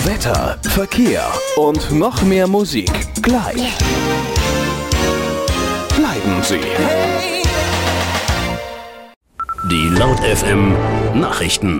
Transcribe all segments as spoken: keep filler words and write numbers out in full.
Wetter, Verkehr und noch mehr Musik. Gleich. Bleiben Sie. Die Laut F M Nachrichten.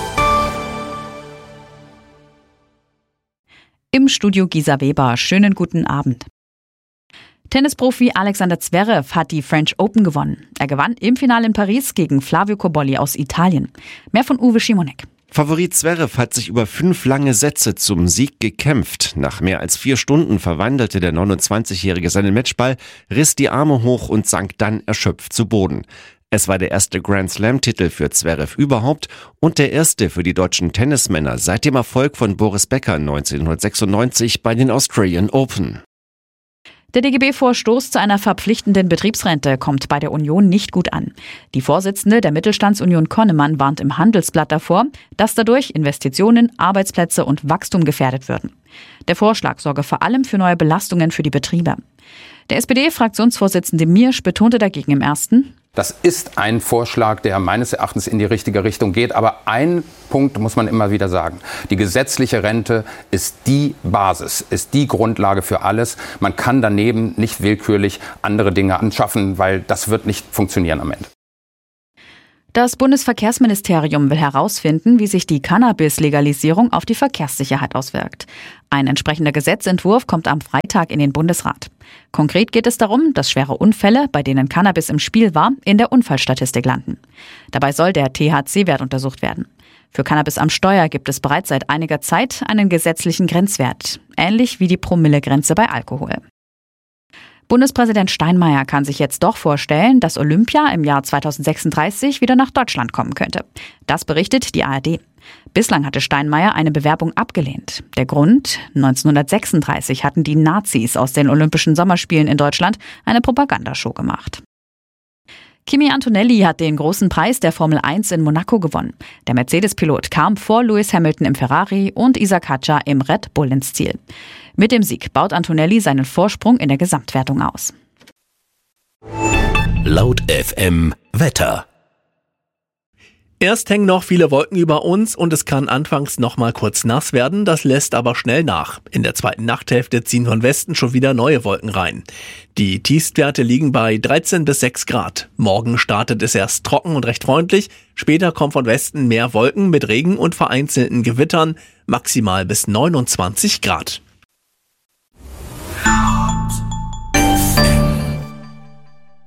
Im Studio Gisa Weber. Schönen guten Abend. Tennisprofi Alexander Zverev hat die French Open gewonnen. Er gewann im Finale in Paris gegen Flavio Cobolli aus Italien. Mehr von Uwe Schimonek. Favorit Zverev hat sich über fünf lange Sätze zum Sieg gekämpft. Nach mehr als vier Stunden verwandelte der neunundzwanzigjährige seinen Matchball, riss die Arme hoch und sank dann erschöpft zu Boden. Es war der erste Grand-Slam-Titel für Zverev überhaupt und der erste für die deutschen Tennismänner seit dem Erfolg von Boris Becker neunzehnhundertsechsundneunzig bei den Australian Open. Der D G B-Vorstoß zu einer verpflichtenden Betriebsrente kommt bei der Union nicht gut an. Die Vorsitzende der Mittelstandsunion Konnemann warnt im Handelsblatt davor, dass dadurch Investitionen, Arbeitsplätze und Wachstum gefährdet würden. Der Vorschlag sorge vor allem für neue Belastungen für die Betriebe. Der S P D-Fraktionsvorsitzende Miersch betonte dagegen im ersten: Das ist ein Vorschlag, der meines Erachtens in die richtige Richtung geht. Aber ein Punkt muss man immer wieder sagen. Die gesetzliche Rente ist die Basis, ist die Grundlage für alles. Man kann daneben nicht willkürlich andere Dinge anschaffen, weil das wird nicht funktionieren am Ende. Das Bundesverkehrsministerium will herausfinden, wie sich die Cannabis-Legalisierung auf die Verkehrssicherheit auswirkt. Ein entsprechender Gesetzentwurf kommt am Freitag in den Bundesrat. Konkret geht es darum, dass schwere Unfälle, bei denen Cannabis im Spiel war, in der Unfallstatistik landen. Dabei soll der T H C-Wert untersucht werden. Für Cannabis am Steuer gibt es bereits seit einiger Zeit einen gesetzlichen Grenzwert, ähnlich wie die Promillegrenze bei Alkohol. Bundespräsident Steinmeier kann sich jetzt doch vorstellen, dass Olympia im Jahr zweitausendsechsunddreißig wieder nach Deutschland kommen könnte. Das berichtet die A R D. Bislang hatte Steinmeier eine Bewerbung abgelehnt. Der Grund? neunzehnhundertsechsunddreißig hatten die Nazis aus den Olympischen Sommerspielen in Deutschland eine Propagandashow gemacht. Kimi Antonelli hat den großen Preis der Formel eins in Monaco gewonnen. Der Mercedes-Pilot kam vor Lewis Hamilton im Ferrari und Isaac Hadjar im Red Bull ins Ziel. Mit dem Sieg baut Antonelli seinen Vorsprung in der Gesamtwertung aus. Laut F M Wetter. Erst hängen noch viele Wolken über uns und es kann anfangs noch mal kurz nass werden, das lässt aber schnell nach. In der zweiten Nachthälfte ziehen von Westen schon wieder neue Wolken rein. Die Tiefstwerte liegen bei dreizehn bis sechs Grad. Morgen startet es erst trocken und recht freundlich, später kommen von Westen mehr Wolken mit Regen und vereinzelten Gewittern, maximal bis neunundzwanzig Grad.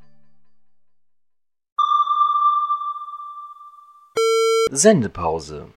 Sendepause.